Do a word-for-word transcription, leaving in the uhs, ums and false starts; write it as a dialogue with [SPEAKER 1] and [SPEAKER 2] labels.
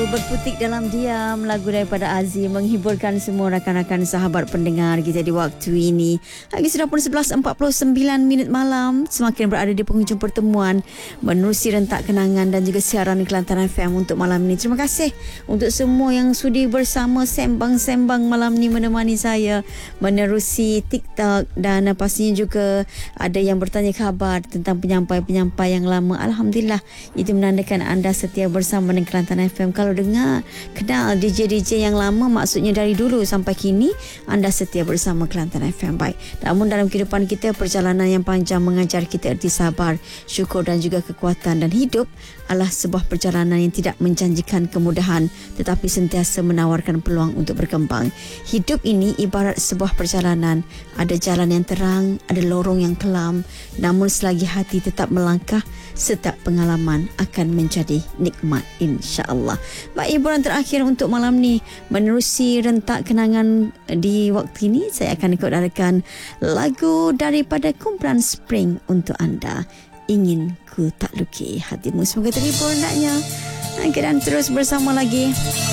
[SPEAKER 1] Berputik Dalam Diam, lagu daripada Azim menghiburkan semua rakan-rakan sahabat pendengar kita di waktu ini. Lagi sudah pun sebelas empat puluh sembilan minit malam, semakin berada di penghujung pertemuan menerusi rentak kenangan dan juga siaran Kelantan F M untuk malam ini. Terima kasih untuk semua yang sudi bersama sembang-sembang malam ni menemani saya menerusi TikTok, dan pastinya juga ada yang bertanya khabar tentang penyampai-penyampai yang lama. Alhamdulillah, itu menandakan anda setia bersama dengan Kelantan F M. Kalau dengar, kenal D J D J yang lama, maksudnya dari dulu sampai kini anda setia bersama Kelantan F M. Baik, namun dalam kehidupan kita, perjalanan yang panjang mengajar kita erti sabar, syukur dan juga kekuatan, dan hidup adalah sebuah perjalanan yang tidak menjanjikan kemudahan tetapi sentiasa menawarkan peluang untuk berkembang. Hidup ini ibarat sebuah perjalanan, ada jalan yang terang, ada lorong yang kelam, namun selagi hati tetap melangkah, setiap pengalaman akan menjadi nikmat, insya-Allah. Baik, hiburan terakhir untuk malam ni menerusi rentak kenangan di waktu ini, saya akan ikut-adakan lagu daripada kumpulan Spring untuk anda, Ingin Ku Takluki Hatimu. Semoga terhibur hendaknya. Dan terus bersama lagi